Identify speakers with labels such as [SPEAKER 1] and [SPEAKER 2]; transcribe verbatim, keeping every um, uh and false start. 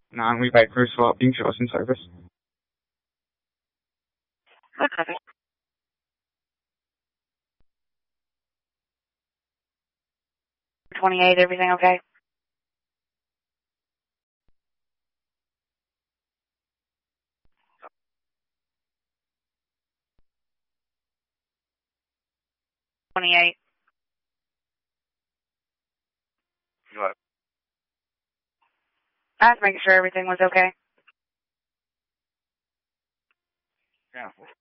[SPEAKER 1] non we bikers swapping shows in service.
[SPEAKER 2] Okay. twenty-eight, everything okay? twenty-eight.
[SPEAKER 3] What?
[SPEAKER 2] I was making sure everything was okay.
[SPEAKER 3] Yeah.